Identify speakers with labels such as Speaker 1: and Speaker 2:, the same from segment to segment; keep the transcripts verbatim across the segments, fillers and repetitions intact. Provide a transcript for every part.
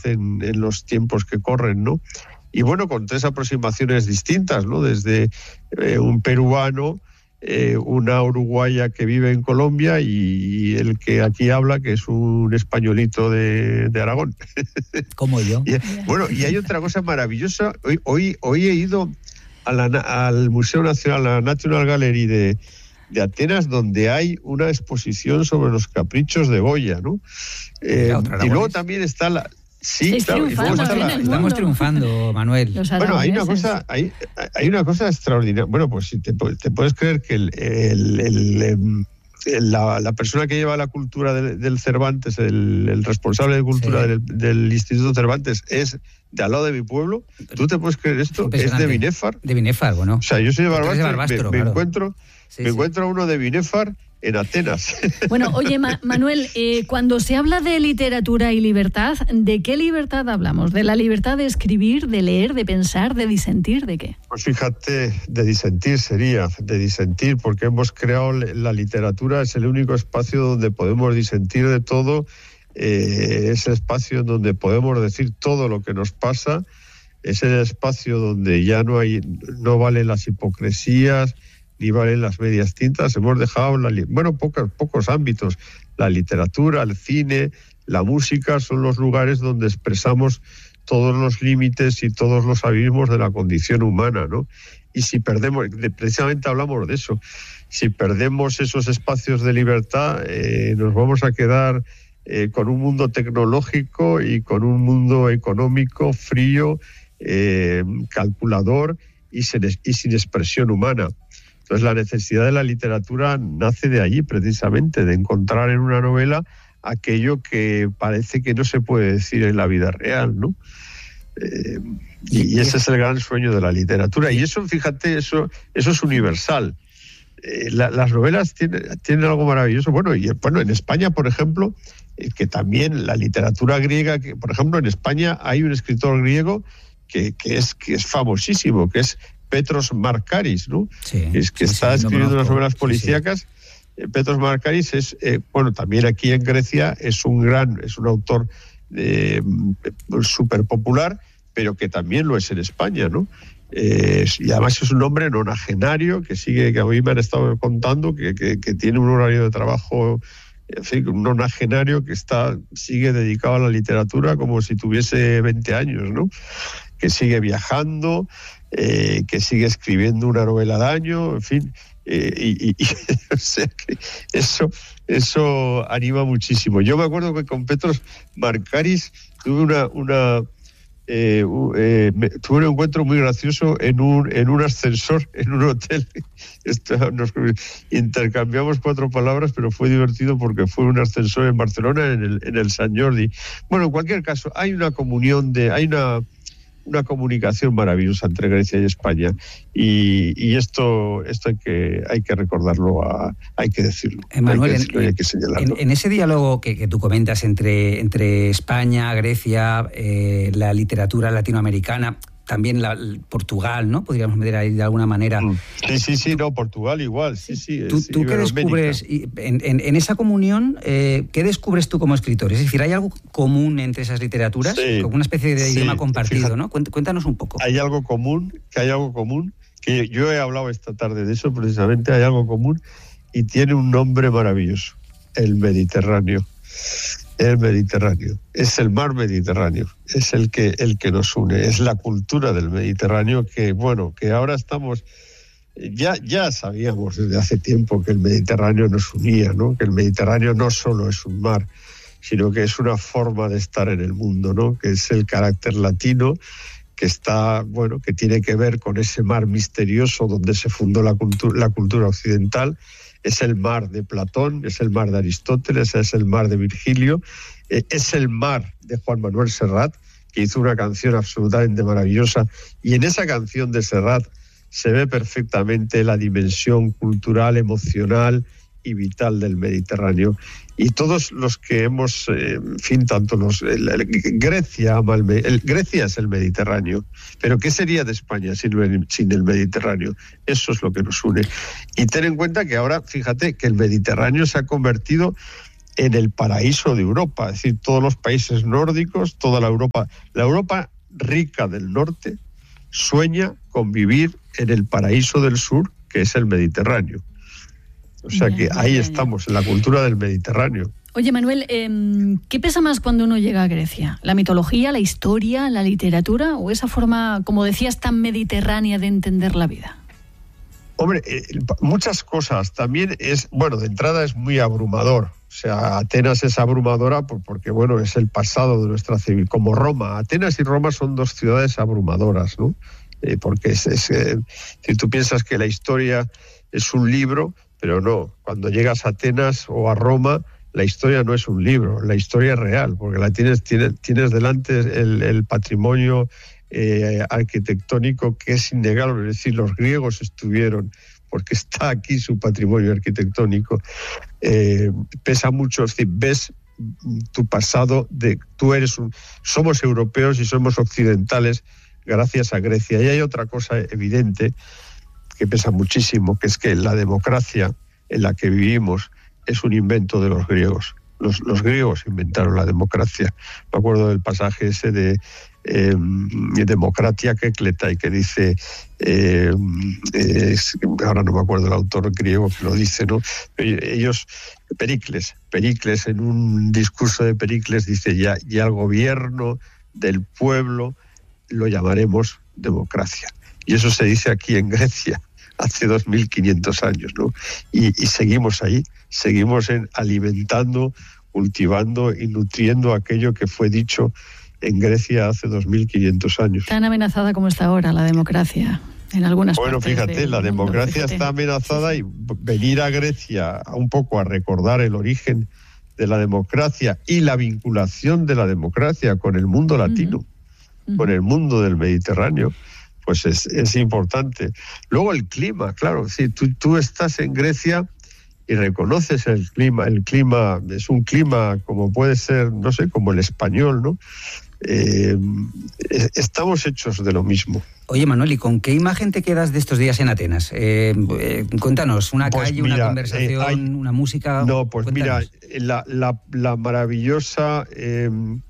Speaker 1: en, en los tiempos que corren, ¿no? Y bueno, con tres aproximaciones distintas, ¿no? Desde eh, un peruano, eh, una uruguaya que vive en Colombia y, y el que aquí habla, que es un españolito de, de Aragón.
Speaker 2: Como yo.
Speaker 1: Y, bueno, y hay otra cosa maravillosa. Hoy, hoy, hoy he ido a la, al Museo Nacional, a la National Gallery de, de Atenas, donde hay una exposición sobre los caprichos de Goya, ¿no? Eh, y luego también está la... Sí, claro, y luego está la,
Speaker 2: estamos triunfando, Manuel.
Speaker 1: Bueno, hay una cosa, hay, hay una cosa extraordinaria. Bueno, pues si te, te puedes creer que el, el, el, el, la, la persona que lleva la cultura del, del Cervantes, el, el responsable de cultura sí. del, del Instituto Cervantes, es de al lado de mi pueblo. ¿Tú te puedes creer esto? Es de Binéfar.
Speaker 2: De Binéfar, bueno.
Speaker 1: O sea, yo soy de Barbastro,
Speaker 2: de Barbastro
Speaker 1: me,
Speaker 2: claro.
Speaker 1: me encuentro, sí, me sí. encuentro uno de Binéfar en Atenas.
Speaker 3: Bueno, oye, Ma- Manuel, eh, cuando se habla de literatura y libertad, ¿de qué libertad hablamos? ¿De la libertad de escribir, de leer, de pensar, de disentir, de qué?
Speaker 1: Pues fíjate, de disentir sería, de disentir, porque hemos creado la literatura, es el único espacio donde podemos disentir de todo, eh, es el espacio donde podemos decir todo lo que nos pasa, es el espacio donde ya no hay, no valen las hipocresías, ni valen las medias tintas. Hemos dejado, la, bueno, pocos, pocos ámbitos. La literatura, el cine, la música son los lugares donde expresamos todos los límites y todos los abismos de la condición humana, ¿no? Y si perdemos, precisamente hablamos de eso, si perdemos esos espacios de libertad, eh, nos vamos a quedar eh, con un mundo tecnológico y con un mundo económico frío, eh, calculador y sin, y sin expresión humana. Entonces la necesidad de la literatura nace de allí, precisamente, de encontrar en una novela aquello que parece que no se puede decir en la vida real, ¿no? Eh, y, y ese es el gran sueño de la literatura. Y eso, fíjate, eso, eso es universal. Eh, la, las novelas tienen, tienen algo maravilloso. Bueno, y bueno, en España, por ejemplo, eh, que también la literatura griega, que, por ejemplo, en España hay un escritor griego que, que, es, que es famosísimo, que es Petros Markaris, ¿no? Sí, es que sí, está sí, escribiendo no unas novelas policíacas. Sí, sí. Petros Markaris es, eh, bueno, también aquí en Grecia es un gran, es un autor eh, súper popular, pero que también lo es en España, ¿no? Eh, y además es un hombre nonagenario que sigue, que a mí me han estado contando, que, que, que tiene un horario de trabajo, en fin, un nonagenario que está, sigue dedicado a la literatura como si tuviese veinte años, ¿no? Que sigue viajando, eh, que sigue escribiendo una novela al año, en fin, eh, y, y, y o sea que eso, eso anima muchísimo. Yo me acuerdo que con Petros Markaris tuve una, una eh, eh, me, tuve un encuentro muy gracioso en un, en un ascensor, en un hotel. Esto, nos intercambiamos cuatro palabras, pero fue divertido porque fue un ascensor en Barcelona, en el, en el Sant Jordi. Bueno, en cualquier caso, hay una comunión de, hay una una comunicación maravillosa entre Grecia y España, y, y esto esto hay que hay que recordarlo, a, hay que decirlo,
Speaker 2: Manuel,
Speaker 1: hay que, decirlo
Speaker 2: en,
Speaker 1: hay que señalarlo.
Speaker 2: En, en ese diálogo que, que tú comentas entre, entre España, Grecia, eh, la literatura latinoamericana, también la, Portugal, ¿no? Podríamos meter ahí de alguna manera.
Speaker 1: Sí, sí, sí, no, Portugal igual, sí, sí.
Speaker 2: ¿Tú, tú qué descubres, en, en, en esa comunión, eh, qué descubres tú como escritor? Es decir, ¿hay algo común entre esas literaturas? Sí, como una especie de sí, idioma compartido, fíjate, ¿no? Cuéntanos un poco.
Speaker 1: Hay algo común, que hay algo común, que yo he hablado esta tarde de eso precisamente, hay algo común y tiene un nombre maravilloso, el Mediterráneo. El Mediterráneo, es el mar Mediterráneo, es el que, el que nos une, es la cultura del Mediterráneo que, bueno, que ahora estamos, ya, ya sabíamos desde hace tiempo que el Mediterráneo nos unía, ¿no? Que el Mediterráneo no solo es un mar, sino que es una forma de estar en el mundo, ¿no? Que es el carácter latino, que está, bueno, que tiene que ver con ese mar misterioso donde se fundó la cultura, la cultura occidental. Es el mar de Platón, es el mar de Aristóteles, es el mar de Virgilio, eh, es el mar de Juan Manuel Serrat, que hizo una canción absolutamente maravillosa, y en esa canción de Serrat se ve perfectamente la dimensión cultural, emocional y vital del Mediterráneo. Y todos los que hemos, eh, en fin, tanto los... El, el, Grecia ama el, el Grecia es el Mediterráneo, pero ¿qué sería de España sin, sin el Mediterráneo? Eso es lo que nos une. Y ten en cuenta que ahora, fíjate, que el Mediterráneo se ha convertido en el paraíso de Europa, es decir, todos los países nórdicos, toda la Europa, la Europa rica del norte sueña con vivir en el paraíso del sur, que es el Mediterráneo. O sea que ahí estamos, en la cultura del Mediterráneo.
Speaker 3: Oye, Manuel, eh, ¿qué pesa más cuando uno llega a Grecia? ¿La mitología, la historia, la literatura o esa forma, como decías, tan mediterránea de entender la vida?
Speaker 1: Hombre, eh, muchas cosas. También es, bueno, de entrada es muy abrumador. O sea, Atenas es abrumadora porque, bueno, es el pasado de nuestra civil, como Roma. Atenas y Roma son dos ciudades abrumadoras, ¿no? Eh, porque es, es eh, si tú piensas que la historia es un libro, pero no. Cuando llegas a Atenas o a Roma, la historia no es un libro, la historia es real, porque la tienes, tienes, tienes delante el, el patrimonio eh, arquitectónico que es innegable. Es decir, los griegos estuvieron, porque está aquí su patrimonio arquitectónico. Eh, pesa mucho, es decir, ves tu pasado, de tú eres un, somos europeos y somos occidentales gracias a Grecia. Y hay otra cosa evidente que pesa muchísimo, que es que la democracia en la que vivimos es un invento de los griegos. Los, los griegos inventaron la democracia. Me acuerdo del pasaje ese de eh, Democratia Kekletai, que dice, eh, eh, ahora no me acuerdo el autor griego que lo dice, ¿no? Ellos, Pericles, Pericles en un discurso de Pericles dice, ya, ya el gobierno del pueblo lo llamaremos democracia. Y eso se dice aquí en Grecia hace dos mil quinientos años, ¿no? Y, y seguimos ahí, seguimos en, alimentando, cultivando y nutriendo aquello que fue dicho en Grecia hace dos mil quinientos años.
Speaker 3: Tan amenazada como está ahora la democracia en algunas
Speaker 1: bueno,
Speaker 3: partes.
Speaker 1: Bueno, fíjate, la democracia mundo, está amenazada, y venir a Grecia un poco a recordar el origen de la democracia y la vinculación de la democracia con el mundo latino, uh-huh. con el mundo del Mediterráneo, pues es, es importante. Luego el clima, claro, si tú, tú estás en Grecia y reconoces el clima, el clima es un clima como puede ser, no sé, como el español, ¿no? Eh, estamos hechos de lo mismo.
Speaker 2: Oye, Manuel, ¿y con qué imagen te quedas de estos días en Atenas? Eh, eh, cuéntanos, una pues calle, mira, una conversación, eh, hay, una música...
Speaker 1: No, pues
Speaker 2: cuéntanos.
Speaker 1: Mira, la, la, la maravillosa... Eh,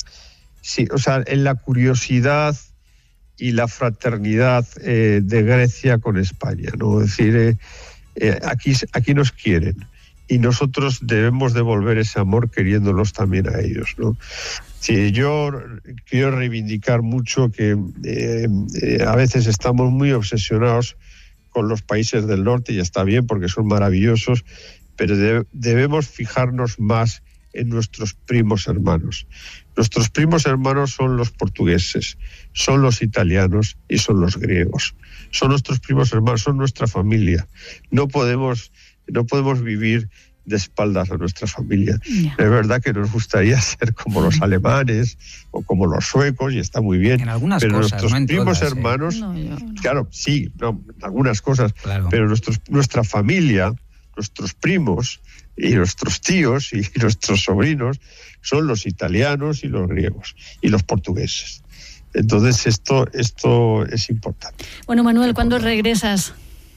Speaker 1: sí, o sea, en la curiosidad y la fraternidad eh, de Grecia con España, ¿no? Es decir, eh, eh, aquí, aquí nos quieren y nosotros debemos devolver ese amor queriéndolos también a ellos, ¿no? Sí, yo quiero reivindicar mucho que eh, eh, a veces estamos muy obsesionados con los países del norte, y está bien porque son maravillosos, pero de, debemos fijarnos más en nuestros primos hermanos. Nuestros primos hermanos son los portugueses, son los italianos y son los griegos. Son nuestros primos hermanos, son nuestra familia. No podemos, no podemos vivir de espaldas a nuestra familia. Yeah. Es verdad que nos gustaría ser como los alemanes o como los suecos, y está muy bien.
Speaker 2: En algunas
Speaker 1: pero
Speaker 2: cosas,
Speaker 1: nuestros
Speaker 2: no en
Speaker 1: primos
Speaker 2: todas,
Speaker 1: hermanos,
Speaker 3: ¿eh? no, yo, no.
Speaker 1: claro, sí, no, en algunas cosas,
Speaker 2: claro.
Speaker 1: pero nuestros, nuestra familia, nuestros primos y nuestros tíos y nuestros sobrinos son los italianos y los griegos y los portugueses. Entonces esto, esto es importante.
Speaker 3: Bueno, Manuel, ¿cuándo regresas?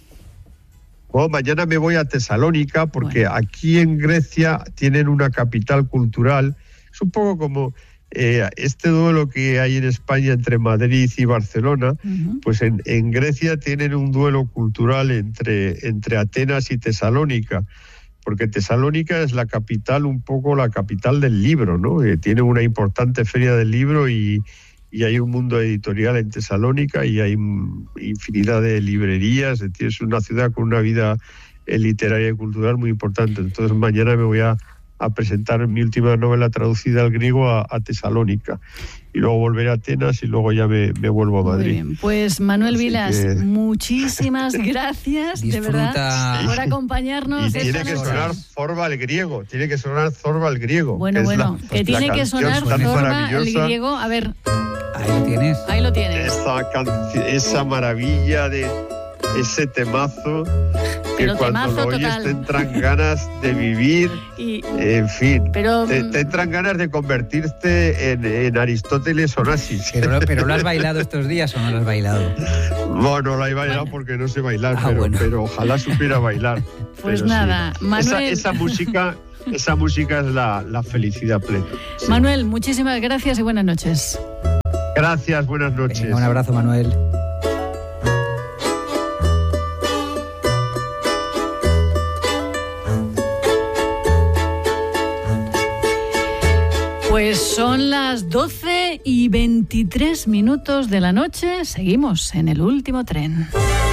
Speaker 1: Oh, mañana me voy a Tesalónica porque bueno. Aquí en Grecia tienen una capital cultural. Es un poco como eh, este duelo que hay en España entre Madrid y Barcelona. Uh-huh. Pues en, en Grecia tienen un duelo cultural entre, entre Atenas y Tesalónica, porque Tesalónica es la capital, un poco la capital del libro, ¿no? Eh, tiene una importante feria del libro y, y hay un mundo editorial en Tesalónica y hay infinidad de librerías. Es una ciudad con una vida literaria y cultural muy importante. Entonces mañana me voy a, a presentar mi última novela traducida al griego a, a Tesalónica. Y luego volveré a Atenas y luego ya me, me vuelvo a Madrid.
Speaker 3: Muy bien. Pues Manuel Así Vilas, que... muchísimas gracias, de verdad, por acompañarnos.
Speaker 1: Y tiene que sonar Zorba el griego, tiene que sonar Zorba el griego.
Speaker 3: Bueno,
Speaker 1: que
Speaker 3: bueno,
Speaker 1: la,
Speaker 3: que tiene que sonar Zorba el griego. A ver.
Speaker 2: Ahí lo tienes.
Speaker 3: Ahí lo tienes.
Speaker 1: Esa, esa maravilla de ese temazo que
Speaker 3: pero
Speaker 1: cuando lo oyes total. Te entran ganas de vivir, y, en fin, pero, te, te entran ganas de convertirte en, en Aristóteles Onassis.
Speaker 2: Pero, pero ¿lo has bailado estos días o no lo has bailado?
Speaker 1: Bueno, no lo he bailado porque no sé bailar, ah, pero, bueno. pero ojalá supiera bailar.
Speaker 3: Pues
Speaker 1: pero
Speaker 3: nada,
Speaker 1: sí.
Speaker 3: Manuel...
Speaker 1: Esa, esa música... Esa música es la, la felicidad plena.
Speaker 3: Sí. Manuel, muchísimas gracias y buenas noches.
Speaker 1: Gracias, buenas noches.
Speaker 2: Venga, un abrazo, Manuel.
Speaker 3: Pues son las doce y veintitrés minutos de la noche. Seguimos en el último tren.